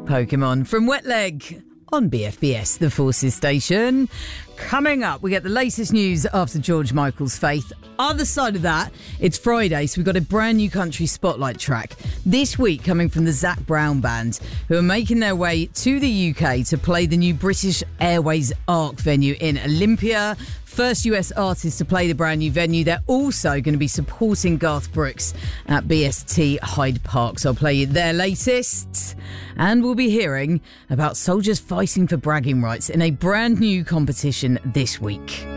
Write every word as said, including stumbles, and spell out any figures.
Pokemon from Wet Leg on B F B S, the Forces station. Coming up, we get the latest news after George Michael's Faith. Other side of that, it's Friday, so we've got a brand new country spotlight track. This week, coming from the Zac Brown Band, who are making their way to the U K to play the new British Airways Arc venue in Olympia. First U S artist to play the brand new venue. They're also going to be supporting Garth Brooks at B S T Hyde Park. So I'll play you their latest. And we'll be hearing about soldiers fighting for bragging rights in a brand new competition this week.